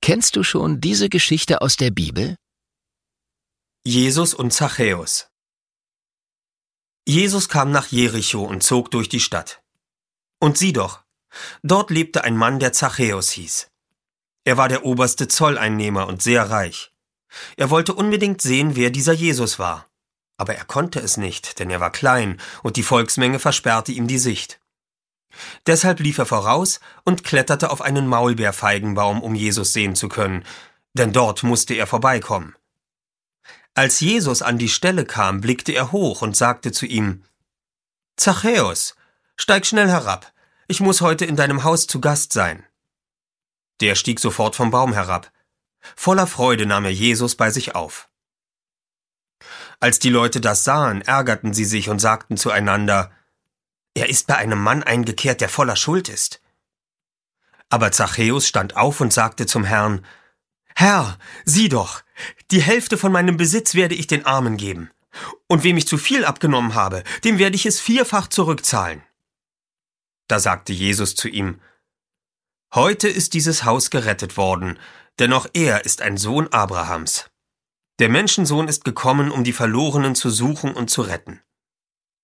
Kennst du schon diese Geschichte aus der Bibel? Jesus und Zachäus. Jesus kam nach Jericho und zog durch die Stadt. Und sieh doch, dort lebte ein Mann, der Zachäus hieß. Er war der oberste Zolleinnehmer und sehr reich. Er wollte unbedingt sehen, wer dieser Jesus war. Aber er konnte es nicht, denn er war klein und die Volksmenge versperrte ihm die Sicht. Deshalb lief er voraus und kletterte auf einen Maulbeerfeigenbaum, um Jesus sehen zu können, denn dort musste er vorbeikommen. Als Jesus an die Stelle kam, blickte er hoch und sagte zu ihm: »Zachäus, steig schnell herab, ich muss heute in deinem Haus zu Gast sein.« Der stieg sofort vom Baum herab. Voller Freude nahm er Jesus bei sich auf. Als die Leute das sahen, ärgerten sie sich und sagten zueinander: »Er ist bei einem Mann eingekehrt, der voller Schuld ist.« Aber Zachäus stand auf und sagte zum Herrn: »Herr, sieh doch, die Hälfte von meinem Besitz werde ich den Armen geben. Und wem ich zu viel abgenommen habe, dem werde ich es 4-fach zurückzahlen.« Da sagte Jesus zu ihm: »Heute ist dieses Haus gerettet worden, denn auch er ist ein Sohn Abrahams. Der Menschensohn ist gekommen, um die Verlorenen zu suchen und zu retten.«